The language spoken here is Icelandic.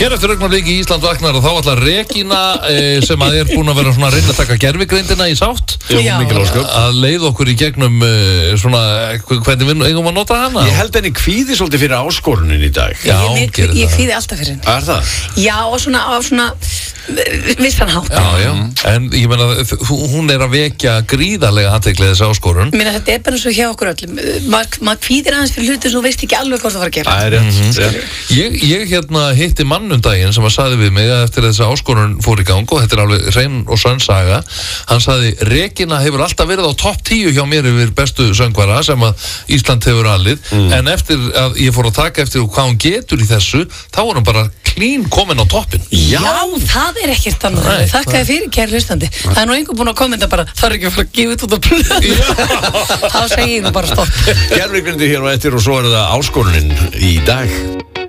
Hér eftir augnablik í Ísland vaknar og þá ætlar Regína sem að búin að vera svona að reyna að taka gervigreindina í sátt að leiða okkur í gegnum svona hvernig við eigum að nota hana. Ég held henni kvíði svolítið fyrir áskorunin í dag. Já, ég kvíði alltaf fyrir henni. Er það? Já, og svona vissan hátt. Já, en ég meina hún að vekja gríðarlega athygli þessi áskorun. Mér þetta bara svo hjá okkur öllum. Maður kvíðir aðeins fyrir hluti sem þú veist ekki alveg hvað það var að gera. Það er rétt. Ég hitti mann daginn sem að sagði við mig að eftir þess að áskorun fór í gang og þetta er alveg hrein og sönn saga. Hann sagði, Regína hefur alltaf verið á topp 10 hjá mér yfir bestu söngvara sem að Ísland hefur alið, en eftir að ég fór að taka eftir hvað hún getur í þessu, þá var hún bara klín komin á toppin. Já, það er ekkert annað. Þakkaði fyrir, kæri hlustandi. Það er nú einhver búinn að kommenta bara, það er ekki að fara að gefa út á plöðu. Þá segi ég nú bara stopp. Gervigrindi hér og eftir og svo er það áskorunin í dag.